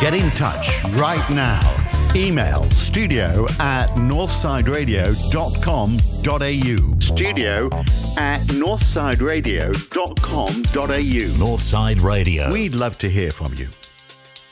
Get in touch right now. Email studio@northsideradio.com.au. studio@northsideradio.com.au. Northside Radio. We'd love to hear from you.